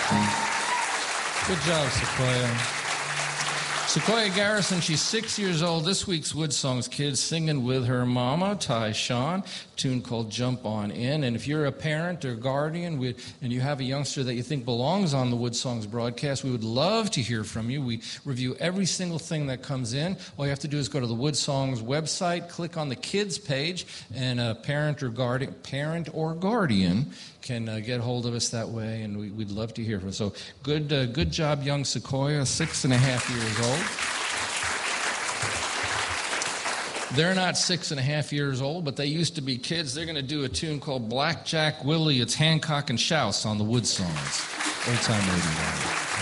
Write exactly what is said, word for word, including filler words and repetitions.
Good job, Sequoia. Sequoia Garrison, she's six years old. This week's Wood Songs kid singing with her mama, Ty Sean, a tune called Jump On In. And if you're a parent or guardian we, and you have a youngster that you think belongs on the Wood Songs broadcast, we would love to hear from you. We review every single thing that comes in. All you have to do is go to the Wood Songs website, click on the kids page, and a parent or guardian, parent or guardian can uh, get hold of us that way, and we, we'd love to hear from you. So good, uh, good job, young Sequoia, six and a half years old. They're not six and a half years old, but they used to be kids. They're going to do a tune called Blackjack Willie. It's Hancock and Shouse on the Wood Songs. Old Time Radio.